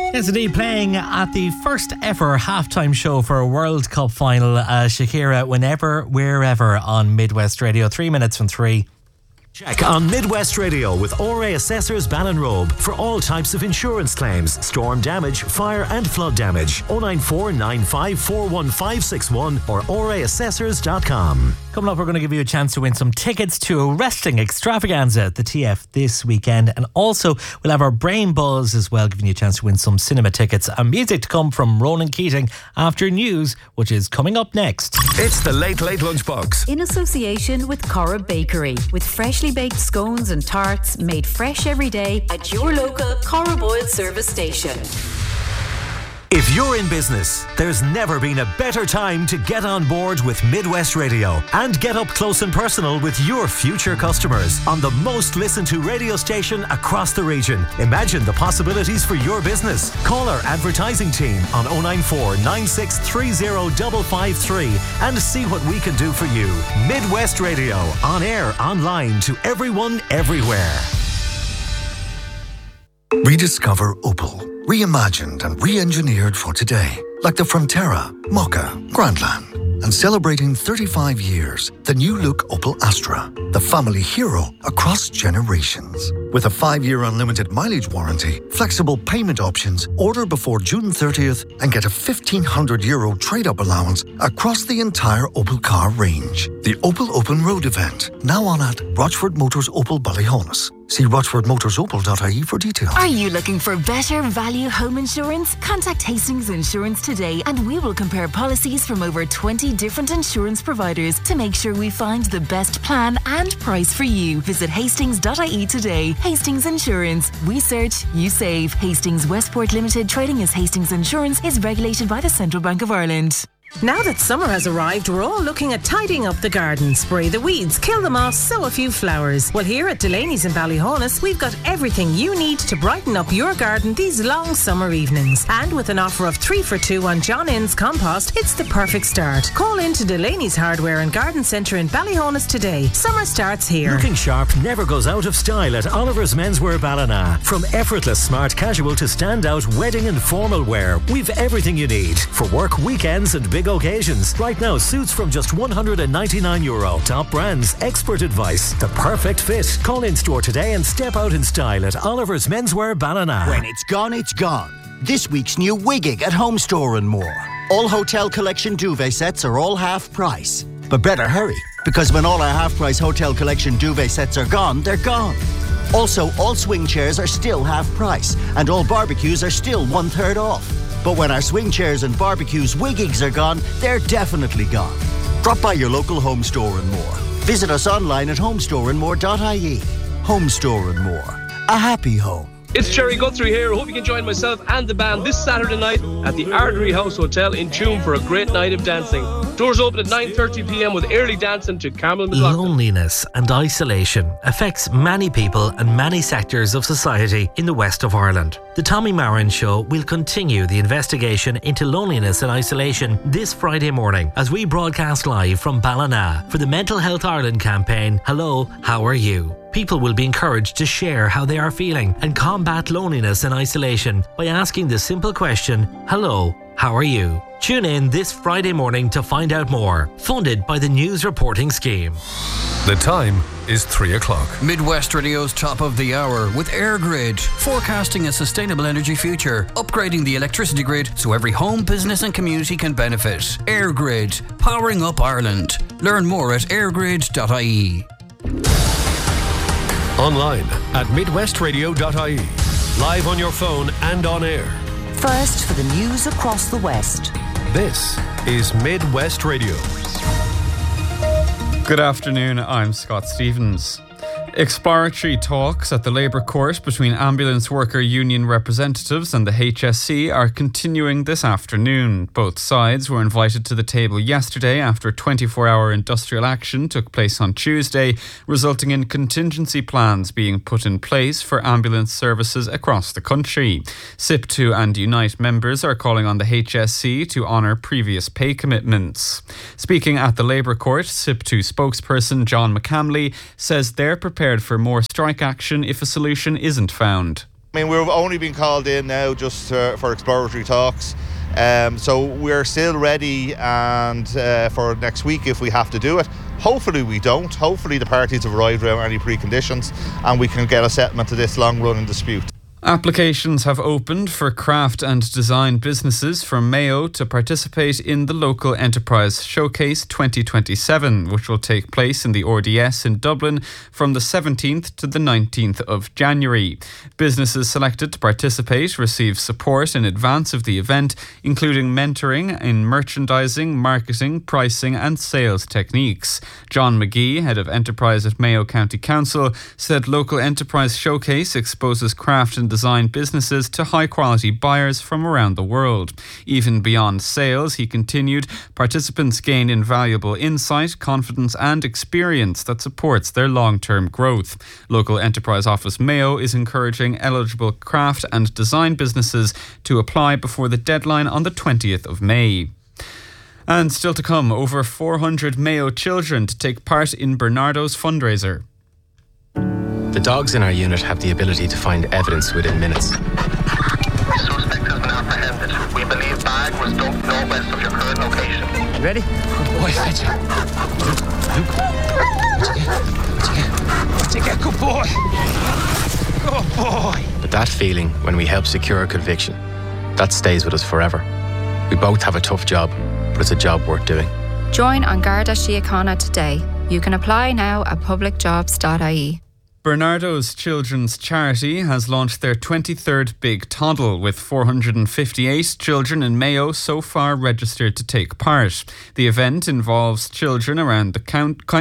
Yes, indeed, playing at the first ever halftime show for a World Cup final. Shakira, Whenever, Wherever on Midwest Radio. 3 minutes from 3. Check on Midwest Radio with ORA Assessors Ballinrobe for all types of insurance claims, storm damage, fire and flood damage. 094 9541561 or oraassessors.com. Coming up, we're going to give you a chance to win some tickets to a wrestling extravaganza, the TF, this weekend. And also, we'll have our Brain Buzz as well, giving you a chance to win some cinema tickets and music to come from Ronan Keating after news, which is coming up next. It's the Late Late Lunchbox. In association with Cora Bakery, with freshly baked scones and tarts made fresh every day at your local Cora Boyle service station. If you're in business, there's never been a better time to get on board with Midwest Radio and get up close and personal with your future customers on the most listened to radio station across the region. Imagine the possibilities for your business. Call our advertising team on 094 9630 553 and see what we can do for you. Midwest Radio, on air, online, to everyone, everywhere. Rediscover Opel. Reimagined and re-engineered for today. Like the Frontera, Mokka, Grandland. And celebrating 35 years, the new look Opel Astra. The family hero across generations. With a 5-year unlimited mileage warranty, flexible payment options, order before June 30th and get a €1,500 trade-up allowance across the entire Opel car range. The Opel Open Road event, now on at Rochford Motors Opel Ballyhonus. See rochfordmotorsopel.ie for details. Are you looking for better value home insurance? Contact Hastings Insurance today and we will compare policies from over 20 different insurance providers to make sure we find the best plan and price for you. Visit hastings.ie today. Hastings Insurance. We search, you save. Hastings Westport Limited, trading as Hastings Insurance, is regulated by the Central Bank of Ireland. Now that summer has arrived, we're all looking at tidying up the garden. Spray the weeds, kill the moss, sow a few flowers. Well, here at Delaney's in Ballyhonus, we've got everything you need to brighten up your garden these long summer evenings. And with an offer of 3 for 2 on John Innes compost, it's the perfect start. Call in to Delaney's Hardware and Garden Centre in Ballyhonus today. Summer starts here. Looking sharp never goes out of style at Oliver's Menswear Ballina. From effortless smart casual to standout wedding and formal wear, we've everything you need for work, weekends and big occasions. Right now, suits from just €199. Top brands, expert advice, the perfect fit. Call in store today and step out in style at Oliver's Menswear Ballina. When it's gone, it's gone. This week's new Wiggig at Home Store and More. All Hotel Collection duvet sets are all half price. But better hurry, because when all our half price Hotel Collection duvet sets are gone, they're gone. Also, all swing chairs are still half price, and all barbecues are still 1/3 off. But when our swing chairs and barbecues Wiggigs are gone, they're definitely gone. Drop by your local Home Store and More. Visit us online at homestoreandmore.ie. Home Store and More. A happy home. It's Jerry Guthrie here. I hope you can join myself and the band this Saturday night at the Ardery House Hotel in Tuam for a great night of dancing. Doors open at 9:30pm with early dancing to Carmel McLaughlin. Loneliness and isolation affects many people and many sectors of society in the west of Ireland. The Tommy Marin Show will continue the investigation into loneliness and isolation this Friday morning as we broadcast live from Ballina for the Mental Health Ireland campaign, Hello, How Are You? People will be encouraged to share how they are feeling and combat loneliness and isolation by asking the simple question, Hello, how are you? Tune in this Friday morning to find out more. Funded by the News Reporting Scheme. The time is 3 o'clock. Midwest Radio's top of the hour with EirGrid, forecasting a sustainable energy future, upgrading the electricity grid so every home, business and community can benefit. EirGrid, powering up Ireland. Learn more at airgrid.ie. Online at midwestradio.ie. Live on your phone and on air. First for the news across the West. This is Midwest Radio. Good afternoon, I'm Scott Stevens. Exploratory talks at the Labour Court between ambulance worker union representatives and the HSC are continuing this afternoon. Both sides were invited to the table yesterday after 24-hour industrial action took place on Tuesday, resulting in contingency plans being put in place for ambulance services across the country. SIP2 and Unite members are calling on the HSC to honour previous pay commitments. Speaking at the Labour Court, SIP2 spokesperson John McCamley says they're prepared for more strike action if a solution isn't found. I mean, we've only been called in now just for exploratory talks. So we're still ready and for next week if we have to do it. Hopefully we don't. Hopefully the parties have arrived without any preconditions and we can get a settlement to this long-running dispute. Applications have opened for craft and design businesses from Mayo to participate in the Local Enterprise Showcase 2027, which will take place in the RDS in Dublin from the 17th to the 19th of January. Businesses selected to participate receive support in advance of the event, including mentoring in merchandising, marketing, pricing and sales techniques. John McGee, Head of Enterprise at Mayo County Council, said Local Enterprise Showcase exposes craft and design businesses to high-quality buyers from around the world. Even beyond sales, he continued, participants gain invaluable insight, confidence and experience that supports their long-term growth. Local Enterprise Office Mayo is encouraging eligible craft and design businesses to apply before the deadline on the 20th of May. And still to come, over 400 Mayo children to take part in Bernardo's fundraiser. The dogs in our unit have the ability to find evidence within minutes. Suspect has been apprehended. We believe bag was dumped northwest of your current location. Ready? Good boy, Fetcher. What'd you get? Good boy. Good boy. But that feeling when we help secure a conviction, that stays with us forever. We both have a tough job, but it's a job worth doing. Join An Garda Síochána today. You can apply now at publicjobs.ie. Bernardo's Children's Charity has launched their 23rd Big Toddle, with 458 children in Mayo so far registered to take part. The event involves children around the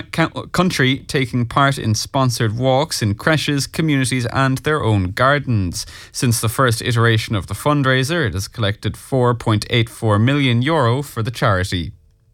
country taking part in sponsored walks in creches, communities and their own gardens. Since the first iteration of the fundraiser, it has collected €4.84 million for the charity.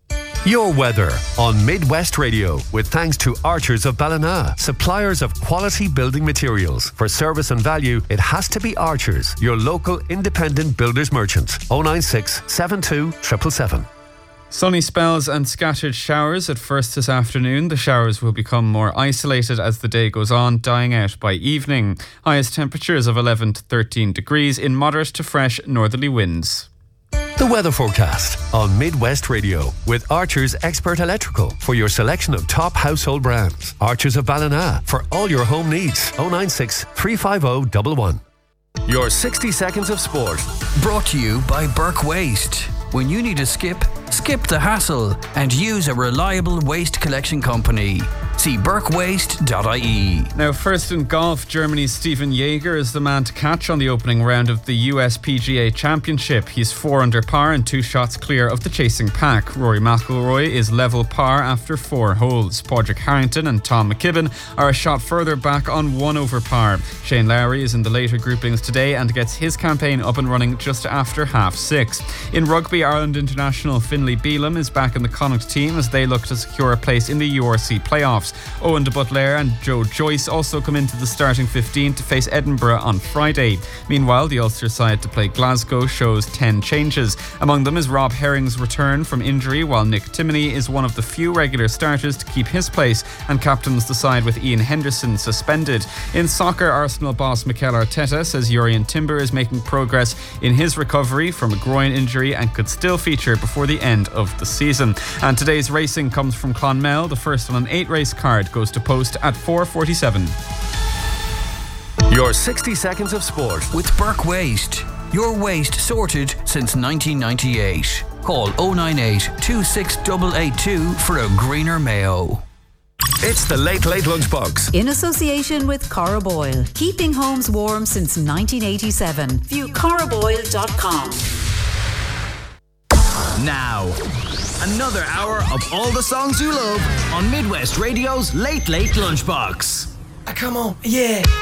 Your weather on Midwest Radio, with thanks to Archers of Ballina, suppliers of quality building materials. For service and value, it has to be Archers, your local independent builders merchant. 096 72 777. Sunny spells and scattered showers at first this afternoon. The showers will become more isolated as the day goes on, dying out by evening. Highest temperatures of 11 to 13 degrees in moderate to fresh northerly winds. The weather forecast on Midwest Radio with Archers Expert Electrical for your selection of top household brands. Archers of Ballina for all your home needs. 096 350 111. Your 60 seconds of sport. Brought to you by Burke Waste. When you need a skip the hassle and use a reliable waste collection company. See burkewaste.ie. Now, first in golf, Germany's Stephen Jaeger is the man to catch on the opening round of the US PGA Championship. He's 4 under par and 2 shots clear of the chasing pack. Rory McIlroy is level par after 4 holes. Padraig Harrington and Tom McKibben are a shot further back on 1 over par. Shane Lowry is in the later groupings today and gets his campaign up and running just after 6:30. In rugby, Ireland international Finlay Bealham is back in the Connacht team as they look to secure a place in the URC playoffs. Owen de Butler and Joe Joyce also come into the starting 15 to face Edinburgh on Friday. Meanwhile, the Ulster side to play Glasgow shows 10 changes. Among them is Rob Herring's return from injury, while Nick Timoney is one of the few regular starters to keep his place and captains the side with Ian Henderson suspended. In soccer, Arsenal boss Mikel Arteta says Jurrien Timber is making progress in his recovery from a groin injury and could still feature before the end of the season. And today's racing comes from Clonmel. The first on an 8-race card goes to post at 4:47. Your 60 seconds of sport with Burke Waste. Your waste sorted since 1998. Call 098 26882 for a greener Mayo. It's the Late Late Lunchbox. In association with Cora Boyle. Keeping homes warm since 1987. View coraboyle.com. Now, another hour of all the songs you love on Midwest Radio's Late Late Lunchbox. Come on, yeah.